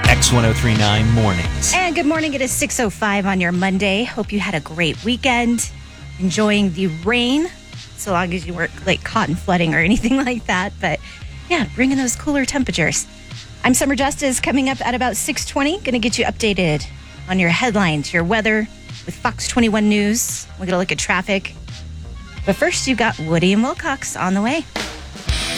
X1039 Mornings. And good morning. It is 6:05 on your Monday. Hope you had a great weekend. Enjoying the rain, so long as you weren't caught in flooding or anything like that. But yeah, bringing those cooler temperatures. I'm Summer Justice, coming up at about 6:20. Going to get you updated on your headlines, your weather with Fox 21 News. We're going to look at traffic. But first, you got Woody and Wilcox on the way.